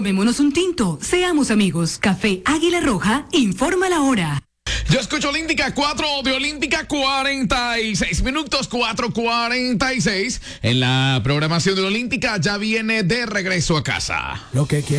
Tomémonos un tinto, seamos amigos. Café Águila Roja, informa la hora. Yo escucho Olímpica 4 de Olímpica 46 minutos, 4:46. En la programación de Olímpica ya viene de regreso a casa. Lo que quiero.